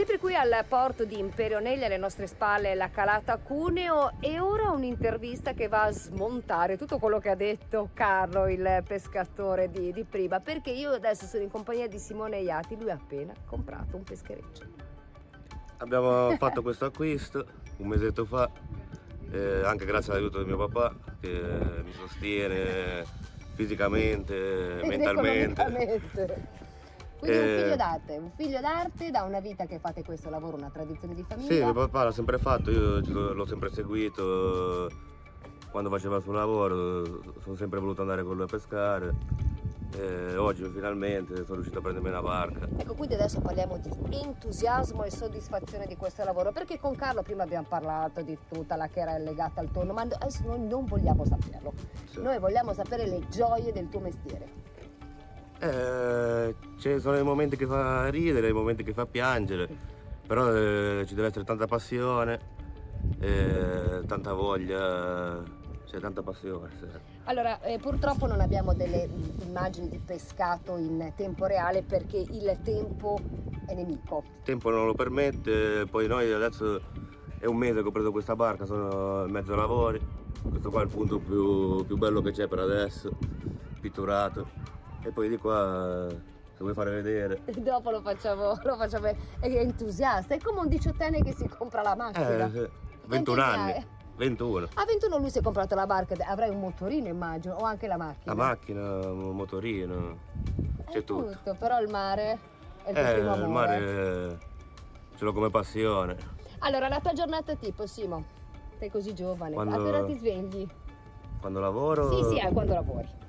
Sempre qui al porto di Imperio Nelli, alle nostre spalle la calata Cuneo, e ora un'intervista che va a smontare tutto quello che ha detto Carlo, il pescatore di prima, perché io adesso sono in compagnia di Simone Iati, lui ha appena comprato un peschereccio. Abbiamo fatto questo acquisto un mesetto fa, anche grazie all'aiuto di mio papà che mi sostiene fisicamente, Ed mentalmente. economicamente. Quindi un figlio d'arte, da una vita che fate questo lavoro, una tradizione di famiglia. Sì, mio papà l'ha sempre fatto, io l'ho sempre seguito, quando faceva il suo lavoro sono sempre voluto andare con lui a pescare. Oggi finalmente sono riuscito a prendermi una barca. Ecco, quindi adesso parliamo di entusiasmo e soddisfazione di questo lavoro, perché con Carlo prima abbiamo parlato di tutta la che era legata al tonno, ma adesso noi non vogliamo saperlo. Sì. Noi vogliamo sapere le gioie del tuo mestiere. Ci sono i momenti che fa ridere, i momenti che fa piangere, però ci deve essere tanta passione, tanta voglia, c'è tanta passione. Sì. Allora, purtroppo non abbiamo delle immagini di pescato in tempo reale perché il tempo è nemico. Il tempo non lo permette, poi noi adesso è un mese che ho preso questa barca, sono in mezzo ai lavori, questo qua è il punto più bello che c'è per adesso, pitturato. E poi di qua, se vuoi fare vedere. Dopo lo facciamo, è entusiasta, è come un 18enne che si compra la macchina. 21 anni. 21. A 21 lui si è comprato la barca, avrai un motorino immagino, o anche la macchina. La macchina, un motorino, c'è tutto. Però il mare è il tuo primo amore. Il mare ce l'ho come passione. Allora, la tua giornata tipo, Simo, sei così giovane, a che ora ti svegli? Quando lavoro? Sì, quando lavori.